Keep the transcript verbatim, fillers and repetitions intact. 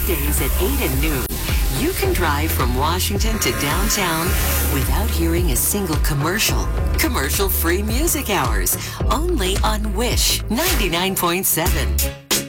Weekdays at eight and noon, you can drive from Washington to downtown without hearing a single commercial. Commercial-free music hours, only on Wish ninety-nine point seven.